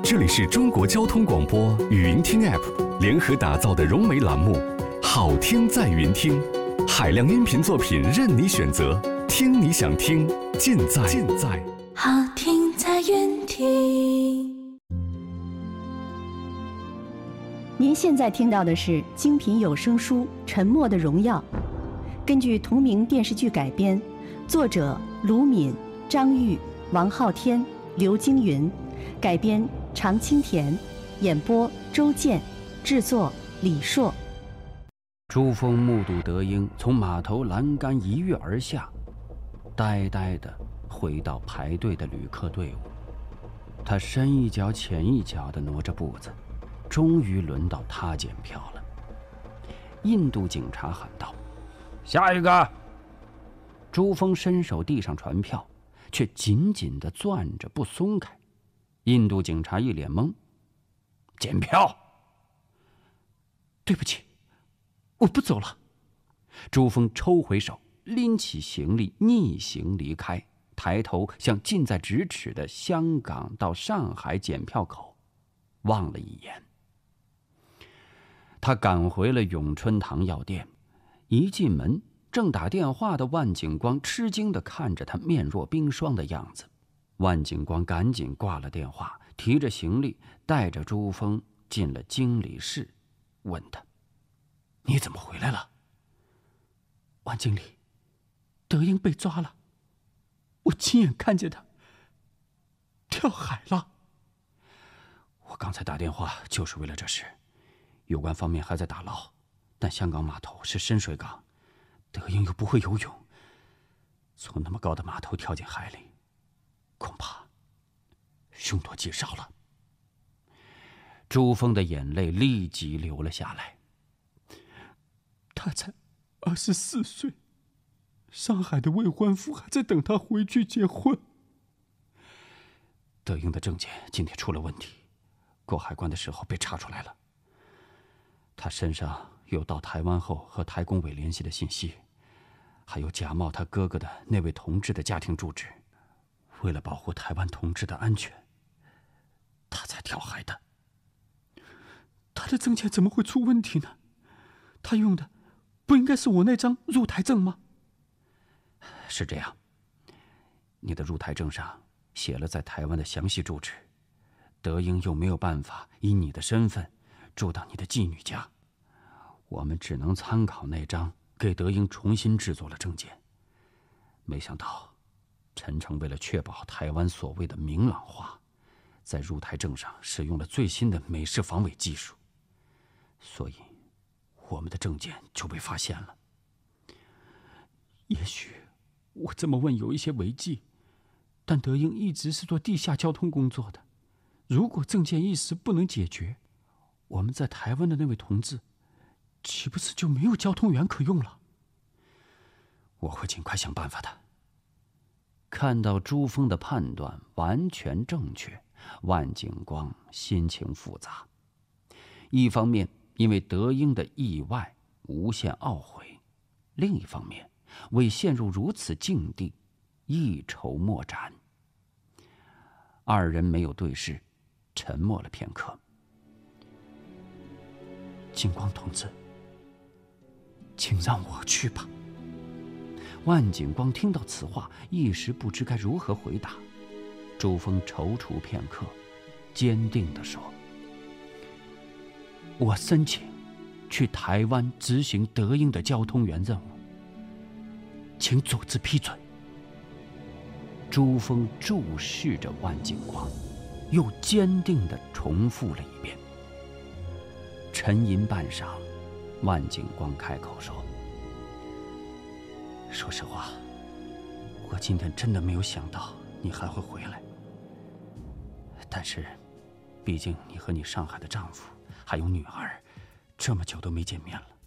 这里是中国交通广播语音听 App 联合打造的融媒栏目，好听在云听，海量音频作品任你选择，听你想听，尽在好听在云听。 您现在听到的是精品有声书《沉默的荣耀》，根据同名电视剧改编，作者卢敏、张玉、王昊天、刘京云，改编常青田，演播周健，制作李硕。 朱峰目睹德英从码头栏杆一跃而下，呆呆地回到排队的旅客队伍。他深一脚浅一脚地挪着步子，终于轮到他检票了。印度警察喊道：“下一个！”朱峰伸手递上传票，却紧紧地攥着不松开。印度警察一脸懵：“检票。”“对不起，我不走了。”朱峰抽回手，拎起行李逆行离开，抬头向近在咫尺的香港到上海检票口望了一眼。他赶回了永春堂药店，一进门，正打电话的万景光吃惊地看着他面若冰霜的样子。万景光赶紧挂了电话，提着行李带着朱峰进了经理室，问他：“你怎么回来了？”“万经理，德英被抓了，我亲眼看见他跳海了。”“我刚才打电话就是为了这事，有关方面还在打捞，但香港码头是深水港，德英又不会游泳，从那么高的码头跳进海里，恐怕凶多吉少了。”朱峰的眼泪立即流了下来。他才24岁，上海的未婚夫还在等他回去结婚。德英的证件今天出了问题，过海关的时候被查出来了。他身上有到台湾后和台工委联系的信息，还有假冒他哥哥的那位同志的家庭住址。为了保护台湾同志的安全，他才跳海的。他的证件怎么会出问题呢？他用的不应该是我那张入台证吗？是这样，你的入台证上写了在台湾的详细住址，德英又没有办法以你的身份住到你的妓女家，我们只能参考那张给德英重新制作了证件。没想到陈诚为了确保台湾所谓的明朗化，在入台证上使用了最新的美式防伪技术，所以我们的证件就被发现了。也许我这么问有一些违纪，但德英一直是做地下交通工作的，如果证件一时不能解决，我们在台湾的那位同志岂不是就没有交通员可用了？我会尽快想办法的。看到朱峰的判断完全正确，万景光心情复杂。一方面因为德英的意外无限懊悔，另一方面为陷入如此境地一筹莫展。二人没有对视，沉默了片刻。景光同志，请让我去吧。万景光听到此话，一时不知该如何回答。朱峰踌躇片刻，坚定地说：“我申请去台湾执行德英的交通员任务，请组织批准。”朱峰注视着万景光，又坚定地重复了一遍。沉吟半晌，万景光开口说：“说实话，我今天真的没有想到你还会回来。但是，毕竟你和你上海的丈夫还有女儿，这么久都没见面了，